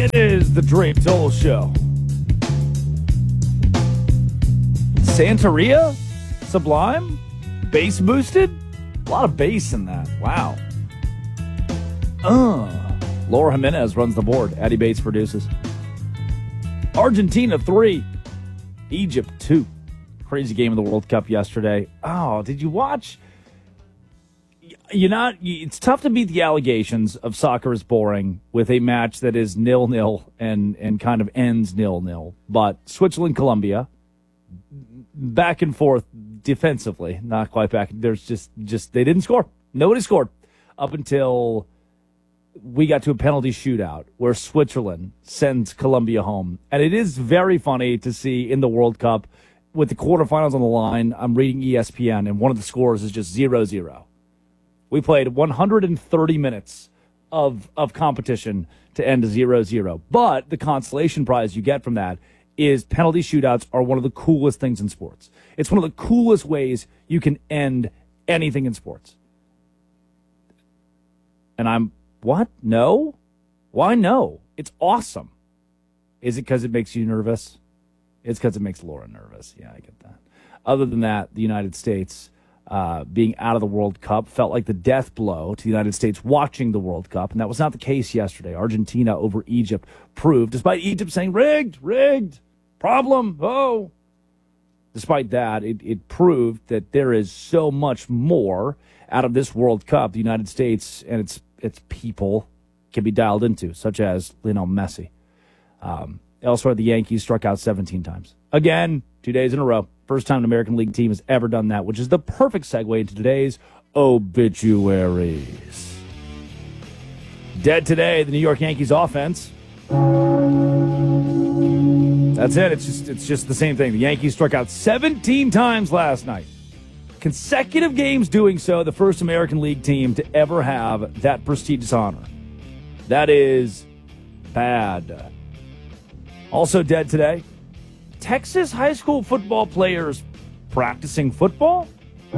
It is the Drake Toll Show. Santeria? Sublime? Bass boosted? A lot of bass in that. Wow. Laura Jimenez runs the board. Addie Bates produces. Argentina 3. Egypt 2. Crazy game of the World Cup yesterday. Oh, did you watch? It's tough to beat the allegations of soccer is boring with a match that is 0-0 and kind of ends 0-0. But Switzerland, Colombia, back and forth defensively, not quite back. There's just they didn't score. Nobody scored up until we got to a penalty shootout where Switzerland sends Colombia home. And it is very funny to see in the World Cup with the quarterfinals on the line. I'm reading ESPN, and one of the scores is just 0-0. We played 130 minutes of competition to end 0-0. But the consolation prize you get from that is penalty shootouts are one of the coolest things in sports. It's one of the coolest ways you can end anything in sports. And I'm, what? No? Why no? It's awesome. Is it because it makes you nervous? It's because it makes Laura nervous. Yeah, I get that. Other than that, the United States being out of the World Cup felt like the death blow to the United States watching the World Cup, and that was not the case yesterday. Argentina over Egypt proved, despite Egypt saying, rigged, problem, oh. Despite that, it proved that there is so much more out of this World Cup the United States and its people can be dialed into, such as Lionel Messi. Elsewhere, the Yankees struck out 17 times. Again, 2 days in a row. First time an American League team has ever done that, which is the perfect segue into today's obituaries. Dead today, the New York Yankees offense. That's it. It's just the same thing. The Yankees struck out 17 times last night. Consecutive games doing so, the first American League team to ever have that prestigious honor. That is bad. Also dead today, Texas high school football players practicing football?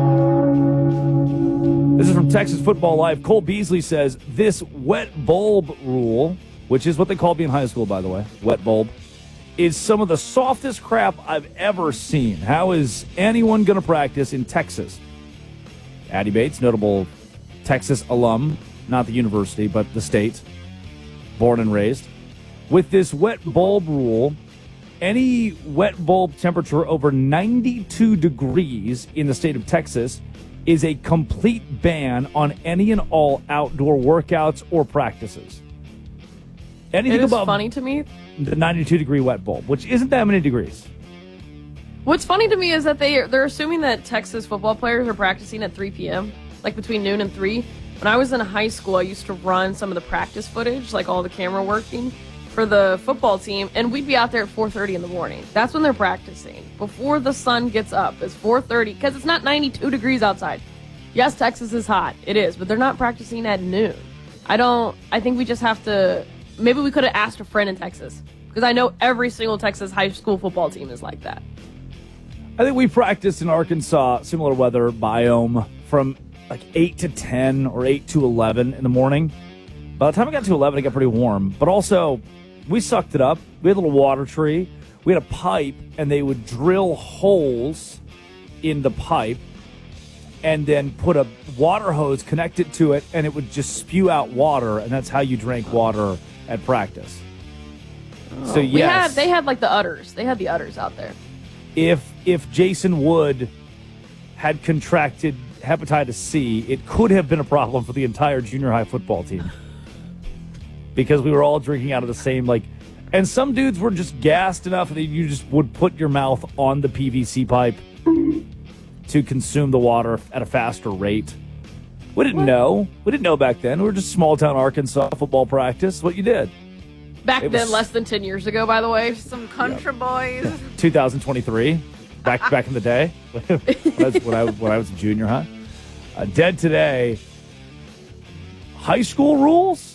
This is from Texas Football Live. Cole Beasley says this wet bulb rule, which is what they call me in high school, by the way, wet bulb, is some of the softest crap I've ever seen. How is anyone going to practice in Texas? Addie Bates, notable Texas alum, not the university, but the state, born and raised. With this wet bulb rule, any wet bulb temperature over 92 degrees in the state of Texas is a complete ban on any and all outdoor workouts or practices. Anything above funny to me, the 92-degree wet bulb, which isn't that many degrees. What's funny to me is that they're assuming that Texas football players are practicing at 3 p.m., like between noon and 3. When I was in high school, I used to run some of the practice footage, like all the camera working, for the football team, and we'd be out there at 4:30 in the morning. That's when they're practicing. Before the sun gets up, it's 4:30, because it's not 92 degrees outside. Yes, Texas is hot. It is, but they're not practicing at noon. I think we just have to, maybe we could have asked a friend in Texas, because I know every single Texas high school football team is like that. I think we practiced in Arkansas, similar weather biome, from like 8 to 10 or 8 to 11 in the morning. By the time I got to 11, it got pretty warm, but also we sucked it up. We had a little water tree. We had a pipe, and they would drill holes in the pipe and then put a water hose connected to it, and it would just spew out water, and that's how you drank water at practice. Oh. So, yes. They had like the udders. They had the udders out there. If Jason Wood had contracted hepatitis C, it could have been a problem for the entire junior high football team. Because we were all drinking out of the same, and some dudes were just gassed enough that you just would put your mouth on the PVC pipe to consume the water at a faster rate. We didn't know. We didn't know back then. We were just small-town Arkansas football practice. What you did. Back then, less than 10 years ago, by the way. Some country boys. 2023. Back in the day. when I was a junior high. Dead today. High school rules?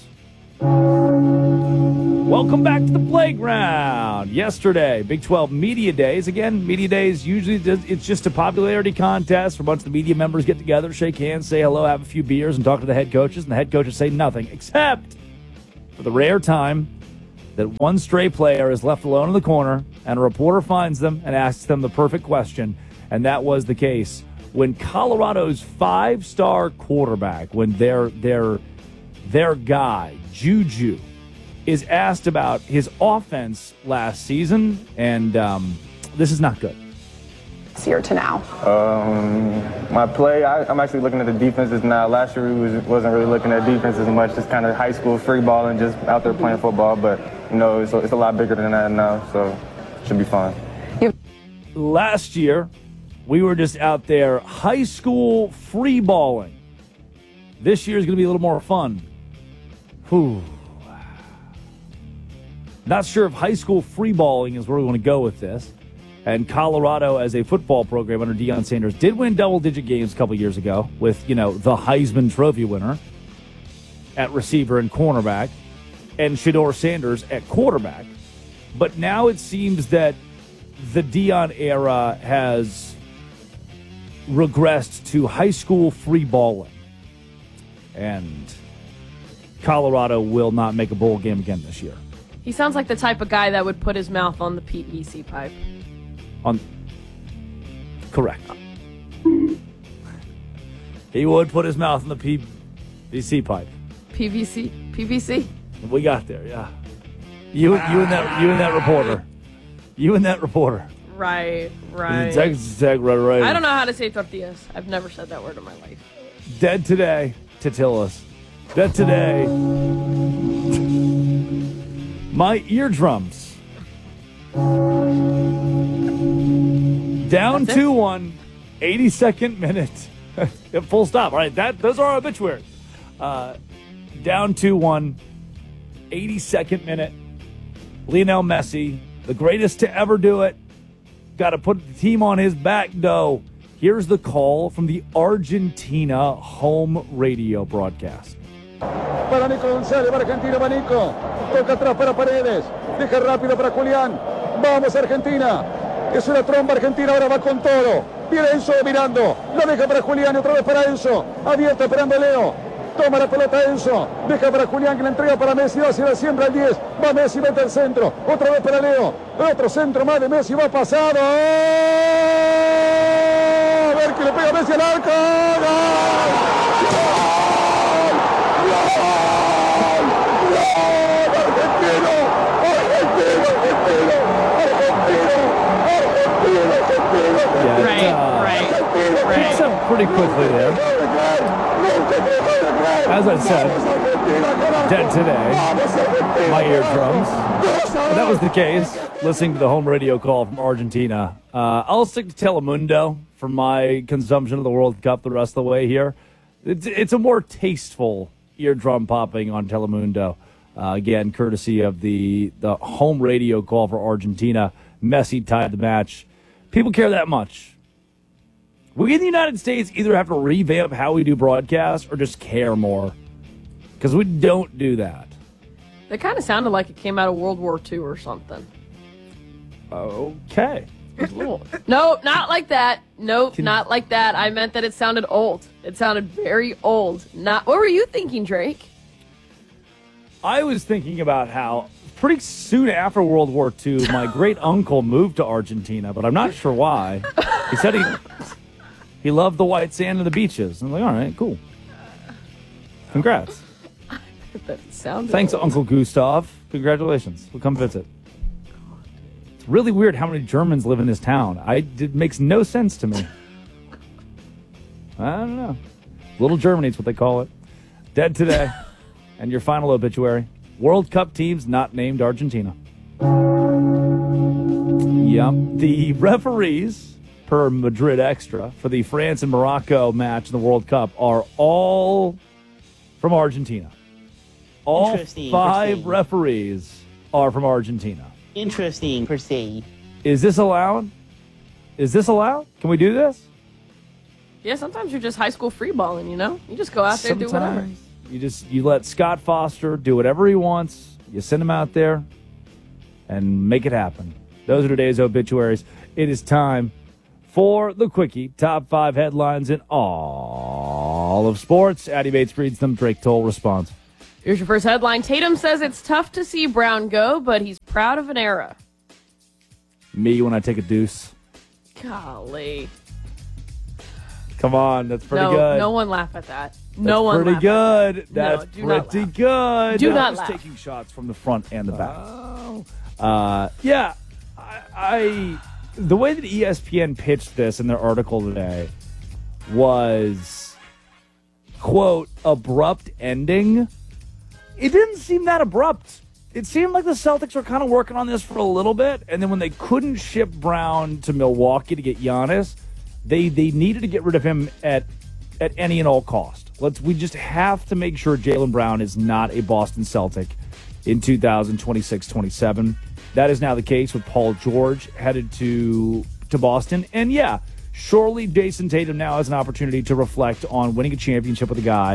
Welcome back to the playground. Yesterday, Big 12 Media Days. Again, Media Days, usually it's just a popularity contest where a bunch of the media members get together, shake hands, say hello, have a few beers, and talk to the head coaches. And the head coaches say nothing, except for the rare time that one stray player is left alone in the corner, and a reporter finds them and asks them the perfect question, and that was the case when Colorado's 5-star quarterback, when their guy, Juju, is asked about his offense last season, and this is not good. Year to now? My play, I'm actually looking at the defenses now. Last year we wasn't really looking at defense as much, just kind of high school free ball and just out there playing football. But, it's a lot bigger than that now, so it should be fun. Last year, we were just out there high school free balling. This year is going to be a little more fun. Whew. Not sure if high school free balling is where we want to go with this. And Colorado, as a football program under Deion Sanders, did win double-digit games a couple years ago with, the Heisman Trophy winner at receiver and cornerback and Shedeur Sanders at quarterback. But now it seems that the Deion era has regressed to high school free balling. And Colorado will not make a bowl game again this year. He sounds like the type of guy that would put his mouth on the PVC pipe. Correct. He would put his mouth in the PVC pipe. PVC? We got there, yeah. You and that reporter. You and that reporter. Right. Right. I don't know how to say tortillas. I've never said that word in my life. Dead today, Tortillas. Dead today. My eardrums. Down 2-1, 82nd minute. Full stop. All right, those are our obituaries. Down 2-1, 82nd minute. Lionel Messi, the greatest to ever do it. Got to put the team on his back, though. Here's the call from the Argentina home radio broadcast. Para Nico González, para Argentina, para Nico. Toca atrás para Paredes. Deja rápido para Julián. Vamos, Argentina. Es una tromba Argentina, ahora va con todo. Viene Enzo mirando. La deja para Julián, otra vez para Enzo. Abierto, esperando a Leo. Toma la pelota Enzo. Deja para Julián, que la entrega para Messi. Va hacia la siembra al 10. Va Messi, mete al centro. Otra vez para Leo. Otro centro más de Messi. Va pasado. A ver que le pega Messi al arco. Picks up pretty quickly there. As I said, dead today, my eardrums. And that was the case, listening to the home radio call from Argentina. I'll stick to Telemundo for my consumption of the World Cup the rest of the way here. It's a more tasteful eardrum popping on Telemundo. Again, courtesy of the home radio call for Argentina. Messi tied the match. People care that much. We in the United States either have to revamp how we do broadcasts or just care more. Because we don't do that. It kind of sounded like it came out of World War II or something. Okay. No, not like that. Nope, not like that. I meant that it sounded old. It sounded very old. What were you thinking, Drake? I was thinking about how pretty soon after World War II, my great uncle moved to Argentina, but I'm not sure why. He said he loved the white sand and the beaches. I'm like, all right, cool. Congrats. That sounded Thanks, old. Uncle Gustav. Congratulations. We'll come visit. It's really weird how many Germans live in this town. It makes no sense to me. I don't know. Little Germany is what they call it. Dead today. And your final obituary. World Cup teams not named Argentina. Yep. The referees, per Madrid Extra, for the France and Morocco match in the World Cup are all from Argentina. All 5 referees are from Argentina. Interesting, per se. Is this allowed? Is this allowed? Can we do this? Yeah, sometimes you're just high school free balling, you know? You just go out there and do whatever. You let Scott Foster do whatever he wants. You send him out there and make it happen. Those are today's obituaries. It is time for the Quickie. Top 5 headlines in all of sports. Addy Bates reads them. Drake Toll responds. Here's your first headline. Tatum says it's tough to see Brown go, but he's proud of an era. Me when I take a deuce. Golly. Come on, that's pretty good. No one laugh at that. No one pretty good. That's do not pretty laugh. good. Do not Just laugh. taking shots from the front and the back. Yeah, I the way that ESPN pitched this in their article today was, quote, abrupt ending. It didn't seem that abrupt. It seemed like the Celtics were kind of working on this for a little bit, and then when they couldn't ship Brown to Milwaukee to get Giannis, they needed to get rid of him at any and all cost. We just have to make sure Jaylen Brown is not a Boston Celtic in 2026-27. That is now the case with Paul George headed to Boston. And yeah, surely Jason Tatum now has an opportunity to reflect on winning a championship with a guy.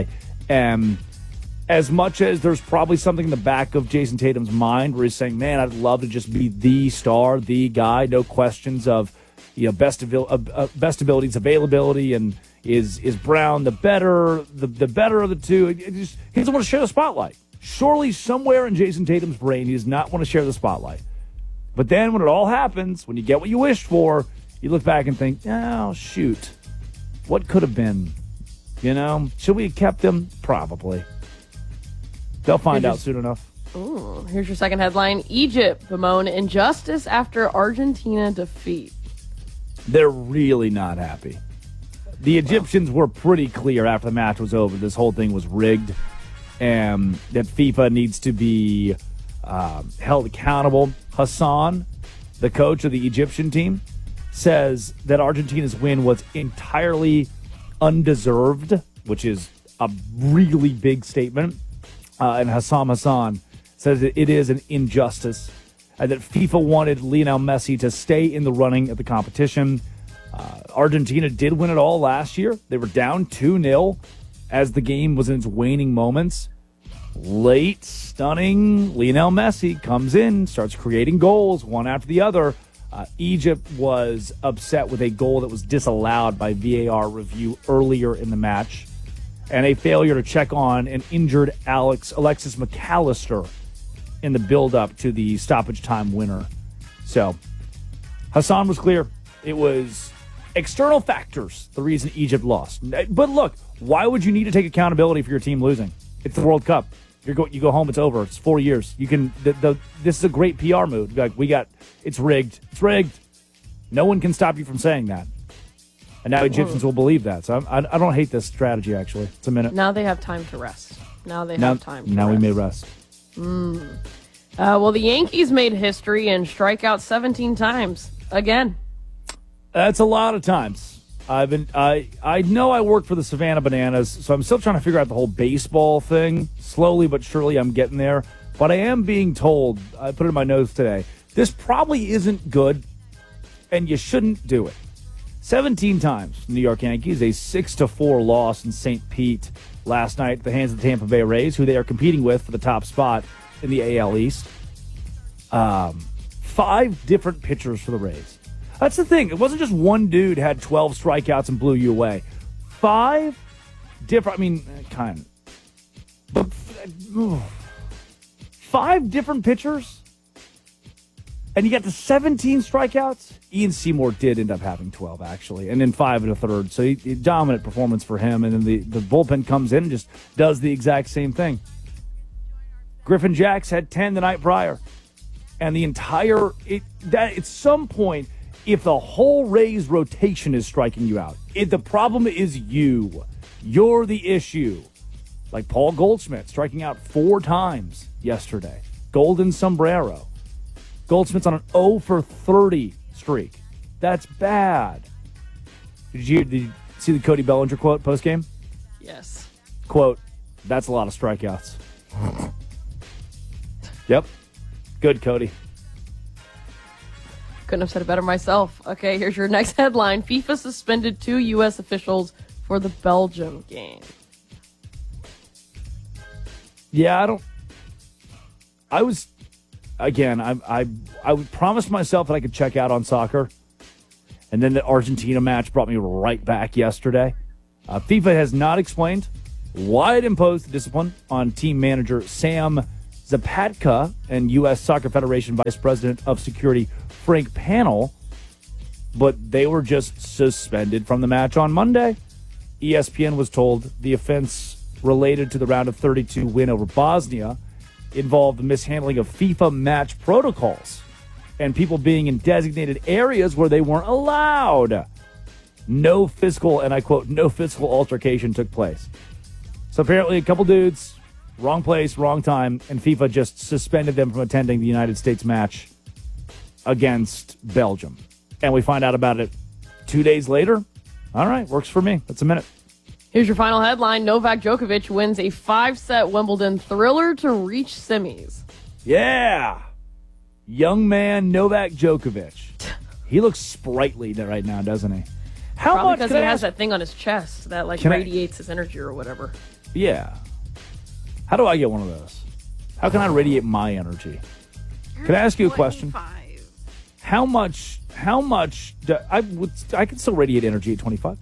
As much as there's probably something in the back of Jason Tatum's mind where he's saying, man, I'd love to just be the star, the guy, no questions of best abilities, availability, and is Brown the better of the two? He doesn't want to share the spotlight. Surely somewhere in Jason Tatum's brain, he does not want to share the spotlight. But then when it all happens, when you get what you wished for, you look back and think, oh, shoot, what could have been? Should we have kept him? Probably. They'll find out soon enough. Ooh, here's your second headline. Egypt bemoan injustice after Argentina defeat. They're really not happy. The Egyptians were pretty clear after the match was over. This whole thing was rigged and that FIFA needs to be held accountable. Hassan, the coach of the Egyptian team, says that Argentina's win was entirely undeserved, which is a really big statement. And Hassan says that it is an injustice and that FIFA wanted Lionel Messi to stay in the running of the competition. Argentina did win it all last year. They were down 2-0 as the game was in its waning moments. Late, stunning Lionel Messi comes in, starts creating goals one after the other. Egypt was upset with a goal that was disallowed by VAR review earlier in the match, and a failure to check on an injured Alexis McAllister in the build-up to the stoppage time winner. So, Hassan was clear. It was external factors, the reason Egypt lost. But look, why would you need to take accountability for your team losing? It's the World Cup. You go home, it's over. It's 4 years. You can. This is a great PR move. Like, it's rigged. It's rigged. No one can stop you from saying that. And now Egyptians will believe that. So I don't hate this strategy, actually. It's a minute. Now they have time to rest. Now we may rest. Well, the Yankees made history and strike out 17 times again. That's a lot of times. I know I work for the Savannah Bananas, so I'm still trying to figure out the whole baseball thing. Slowly but surely I'm getting there. But I am being told, I put it in my notes today, this probably isn't good, and you shouldn't do it. 17 times, New York Yankees, a 6-4 loss in St. Pete last night at the hands of the Tampa Bay Rays, who they are competing with for the top spot in the AL East. 5 different pitchers for the Rays. That's the thing. It wasn't just one dude had 12 strikeouts and blew you away. 5 different, but 5 different pitchers, and you got the 17 strikeouts. Ian Seymour did end up having 12, actually, and then 5 in a third. So dominant performance for him, and then the bullpen comes in and just does the exact same thing. Griffin Jax had 10 the night prior, and at some point, if the whole Rays rotation is striking you out, the problem is you. You're the issue. Like Paul Goldschmidt striking out 4 times yesterday. Golden sombrero. Goldschmidt's on an 0 for 30 streak. That's bad. Did you see the Cody Bellinger quote post-game? Yes. Quote, that's a lot of strikeouts. Yep. Good, Cody. Couldn't have said it better myself. Okay, here's your next headline. FIFA suspended 2 U.S. officials for the Belgium game. Yeah, I would promise myself that I could check out on soccer. And then the Argentina match brought me right back yesterday. FIFA has not explained Wyatt imposed discipline on team manager Sam Zapatka and U.S. Soccer Federation Vice President of Security Frank Pannell, but they were just suspended from the match on Monday. ESPN was told the offense related to the round of 32 win over Bosnia involved the mishandling of FIFA match protocols and people being in designated areas where they weren't allowed. No physical, and I quote, no physical altercation took place. So apparently a couple dudes, wrong place, wrong time, and FIFA just suspended them from attending the United States match against Belgium. And we find out about it 2 days later. All right, works for me. That's a minute. Here's your final headline. Novak Djokovic wins a 5-set Wimbledon thriller to reach semis. Yeah. Young man Novak Djokovic. He looks sprightly right now, doesn't he? How Probably much? because he has that thing on his chest that radiates his energy or whatever. Yeah. How do I get one of those? How can I radiate my energy? Can I ask you a question? How much I can still radiate energy at 25.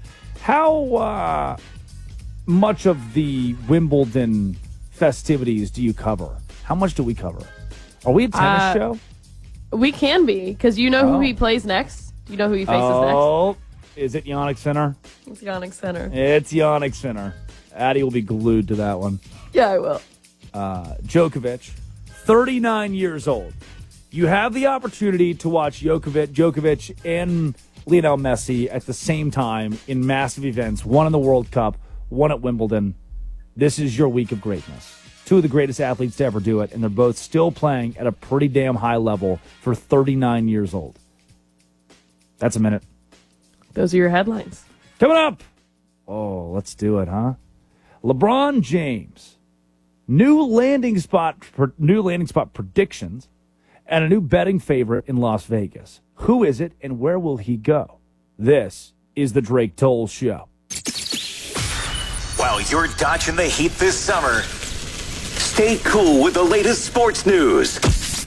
How much of the Wimbledon festivities do you cover? How much do we cover? Are we a tennis show? We can be, because you know who he plays next. Do you know who he faces next? Is it Yannick Sinner? It's Yannick Sinner. It's Yannick Sinner. Addie will be glued to that one. Yeah, I will. Djokovic, 39 years old. You have the opportunity to watch Djokovic and Lionel Messi at the same time in massive events, one in the World Cup, one at Wimbledon. This is your week of greatness. Two of the greatest athletes to ever do it, and they're both still playing at a pretty damn high level for 39 years old. That's a minute. Those are your headlines. Coming up. Oh, let's do it, huh? LeBron James. New landing spot predictions and a new betting favorite in Las Vegas. Who is it and where will he go? This is the Drake Toll Show. While you're dodging the heat this summer, stay cool with the latest sports news.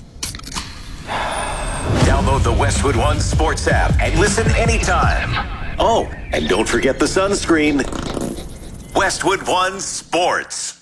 Download the Westwood One Sports app and listen anytime. Oh, and don't forget the sunscreen. Westwood One Sports.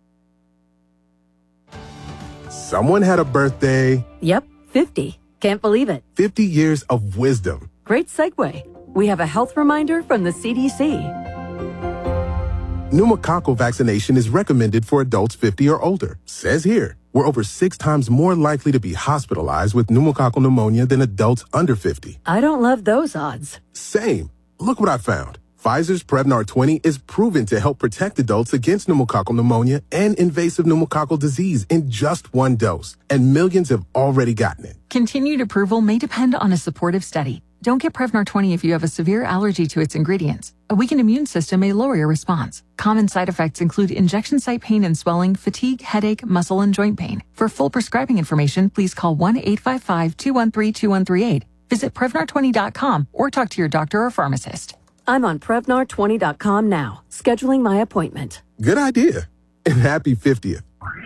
Someone had a birthday. Yep, 50. Can't believe it. 50 years of wisdom. Great segue. We have a health reminder from the CDC. Pneumococcal vaccination is recommended for adults 50 or older. Says here, we're over 6 times more likely to be hospitalized with pneumococcal pneumonia than adults under 50. I don't love those odds. Same. Look what I found. Pfizer's Prevnar 20 is proven to help protect adults against pneumococcal pneumonia and invasive pneumococcal disease in just one dose. And millions have already gotten it. Continued approval may depend on a supportive study. Don't get Prevnar 20 if you have a severe allergy to its ingredients. A weakened immune system may lower your response. Common side effects include injection site pain and swelling, fatigue, headache, muscle, and joint pain. For full prescribing information, please call 1-855-213-2138. Visit Prevnar20.com or talk to your doctor or pharmacist. I'm on Prevnar20.com now, scheduling my appointment. Good idea. And happy 50th.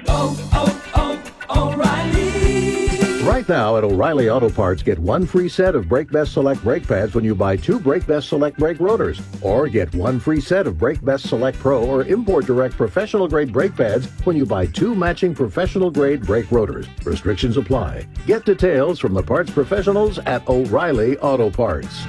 O'Reilly. Right now at O'Reilly Auto Parts, get one free set of Brake Best Select brake pads when you buy 2 Brake Best Select brake rotors. Or get one free set of Brake Best Select Pro or Import Direct professional grade brake pads when you buy 2 matching professional grade brake rotors. Restrictions apply. Get details from the parts professionals at O'Reilly Auto Parts.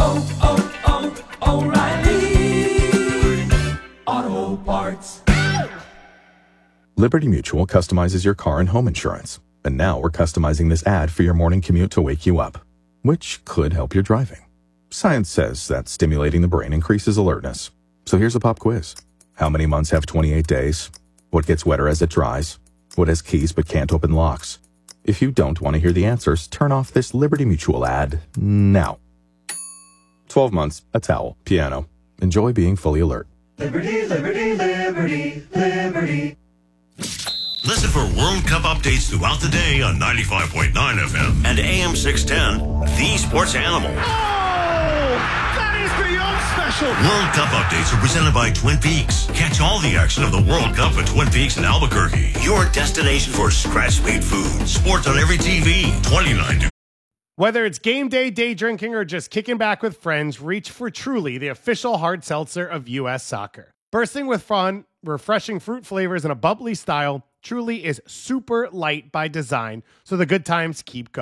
O'Reilly Auto Parts. Liberty Mutual customizes your car and home insurance. And now we're customizing this ad for your morning commute to wake you up, which could help your driving. Science says that stimulating the brain increases alertness. So here's a pop quiz. How many months have 28 days? What gets wetter as it dries? What has keys but can't open locks? If you don't want to hear the answers, turn off this Liberty Mutual ad now. 12 months, a towel, piano. Enjoy being fully alert. Liberty, liberty, liberty, liberty. Listen for World Cup updates throughout the day on 95.9 FM and AM 610, The Sports Animal. Oh, that is beyond special. World Cup updates are presented by Twin Peaks. Catch all the action of the World Cup at Twin Peaks in Albuquerque. Your destination for scratch-made food. Sports on every TV. 29. Whether it's game day, day drinking, or just kicking back with friends, reach for Truly, the official hard seltzer of U.S. soccer. Bursting with fun, refreshing fruit flavors, and a bubbly style, Truly is super light by design, so the good times keep going.